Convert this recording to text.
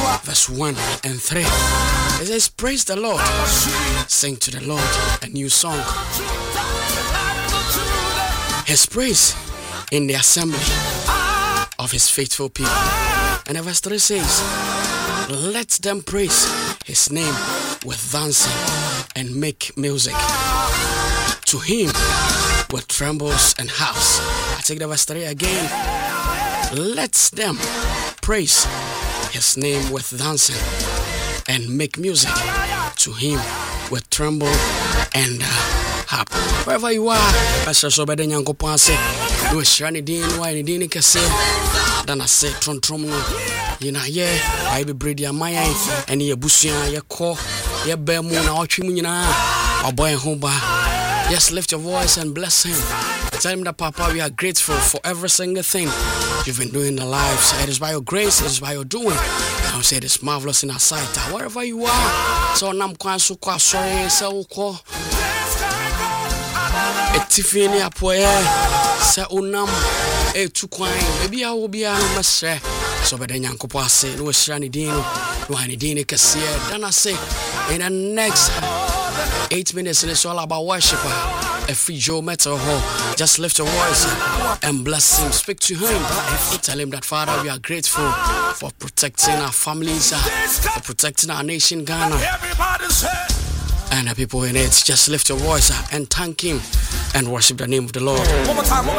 verse 1 and 3. It says, praise the Lord, sing to the Lord a new song. His praise in the assembly of his faithful people. And verse 3 says, let them praise his name with dancing and make music to him with trembles and harps. I take the verse 3 again. Let them praise his name with dancing and make music to him with tremble and harp. Wherever you are, Pastor Sobede Nyankopon say, you shani din wa ni din kese. Dan I say trom no. Yina ye, I be bread ya maya and ye busuan ye ko ye be mu na otwe mu nyina. Oboy ho ba. Yes, lift your voice and bless him. Tell him that, Papa, we are grateful for every single thing you've been doing in our lives. It is by your grace, it is by your doing. I will say it is marvelous in our sight. Wherever you are, so nam kwan so kwa sorry, so ko. Etifini apoye, se unam, tu kwan. Maybe I will be a mesre. So be the Nyankopon say, no shani dino, no hani dino kasiye. Then I say, in the next 8 minutes, and it's all about worship. A free Joe Metal Hall. Just lift your voice and bless him. Speak to him. Tell him that, Father, we are grateful for protecting our families, for protecting our nation, Ghana, and the people in it. Just lift your voice and thank him and worship the name of the Lord.